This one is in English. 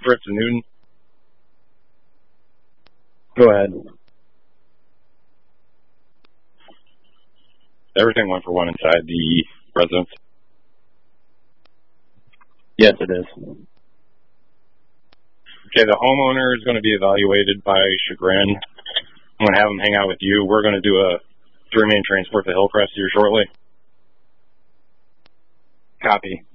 Fritz and Newton. Go ahead. Everything 1-for-1 inside the residence? Yes, it is. Okay, the homeowner is going to be evaluated by Chagrin. I'm going to have him hang out with you. We're going to do a 3-man transport to Hillcrest here shortly. Copy.